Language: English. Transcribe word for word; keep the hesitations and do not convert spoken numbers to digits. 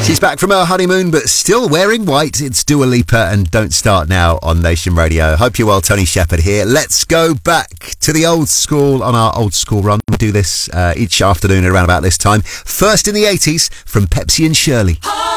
She's back from her honeymoon, but still wearing white. It's Dua Lipa and Don't Start Now on Nation Radio. Hope you're well. Tony Shepherd here. Let's go back to the old school on our old school run. We do this uh, each afternoon around about this time. First in the eighties from Pepsi and Shirley.